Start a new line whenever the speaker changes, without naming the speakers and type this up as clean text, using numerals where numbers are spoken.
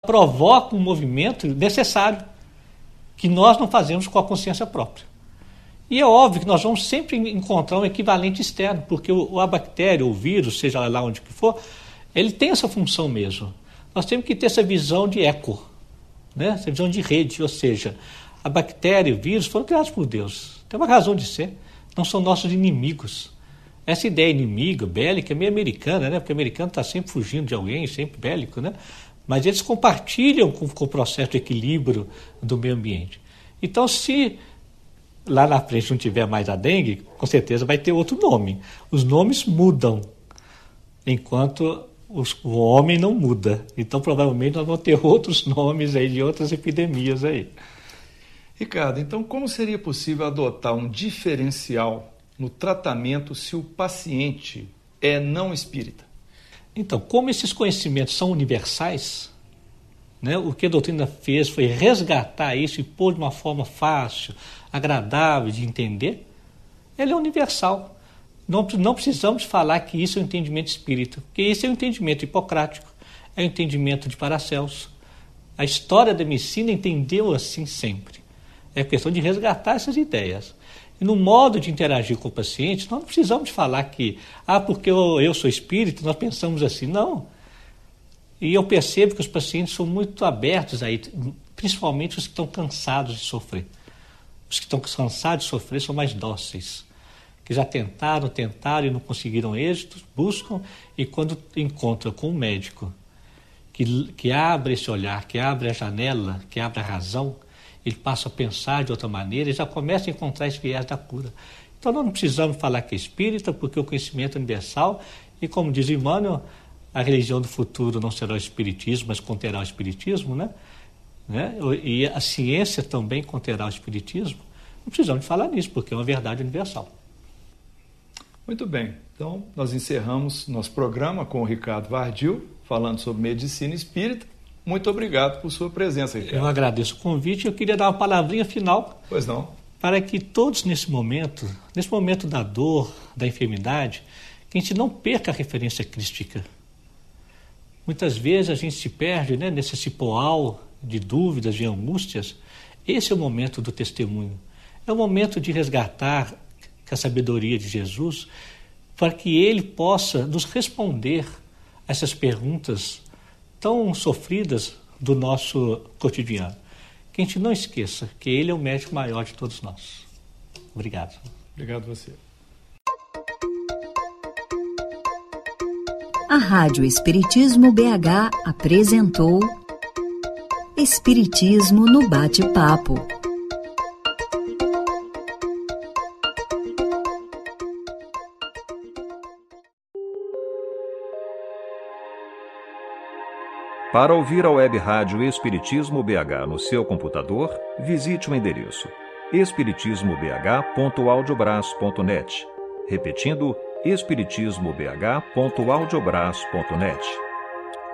provoca um movimento necessário que nós não fazemos com a consciência própria. E é óbvio que nós vamos sempre encontrar um equivalente externo, porque a bactéria, o vírus, seja lá onde que for, ele tem essa função mesmo. Nós temos que ter essa visão de eco, né? Essa visão de rede, ou seja, a bactéria e o vírus foram criados por Deus. Tem uma razão de ser, não são nossos inimigos. Essa ideia inimiga, bélica, é meio americana, né? Porque o americano está sempre fugindo de alguém, sempre bélico, né? Mas eles compartilham com o processo de equilíbrio do meio ambiente. Então, se lá na frente não tiver mais a dengue, com certeza vai ter outro nome. Os nomes mudam, enquanto o homem não muda. Então, provavelmente, nós vamos ter outros nomes aí de outras epidemias aí.
Ricardo, então como seria possível adotar um diferencial no tratamento se o paciente é não espírita?
Então, como esses conhecimentos são universais, né, o que a doutrina fez foi resgatar isso e pôr de uma forma fácil, agradável de entender. Ele é universal. Não precisamos falar que isso é um entendimento espírita, porque esse é um entendimento hipocrático, é um entendimento de Paracelso. A história da medicina entendeu assim sempre. É questão de resgatar essas ideias. E no modo de interagir com o paciente, nós não precisamos falar que, porque eu sou espírita, nós pensamos assim. Não. E eu percebo que os pacientes são muito abertos aí, principalmente os que estão cansados de sofrer. Os que estão cansados de sofrer são mais dóceis, que já tentaram e não conseguiram êxito, buscam, e quando encontram com um médico que abre esse olhar, que abre a janela, que abre a razão, ele passa a pensar de outra maneira e já começa a encontrar esse viés da cura. Então nós não precisamos falar que é espírita, porque o conhecimento é universal, e como diz Emmanuel, a religião do futuro não será o espiritismo, mas conterá o espiritismo, né? E a ciência também conterá o espiritismo. Não precisamos falar nisso, porque é uma verdade universal.
Muito bem, então nós encerramos nosso programa com o Ricardo Vardil, falando sobre medicina espírita. Muito obrigado por sua presença, Ricardo.
Eu agradeço o convite e eu queria dar uma palavrinha final.
Pois não.
Para que todos nesse momento da dor, da enfermidade, que a gente não perca a referência crística. Muitas vezes a gente se perde, né, nesse cipoal de dúvidas, de angústias. Esse é o momento do testemunho. É o momento de resgatar a sabedoria de Jesus para que Ele possa nos responder a essas perguntas tão sofridas do nosso cotidiano. Que a gente não esqueça que Ele é o médico maior de todos nós. Obrigado.
Obrigado a você.
A Rádio Espiritismo BH apresentou Espiritismo no Bate-Papo.
Para ouvir a web rádio Espiritismo BH no seu computador, visite o endereço espiritismobh.audiobraço.net. Repetindo, espiritismobh.audiobraço.net.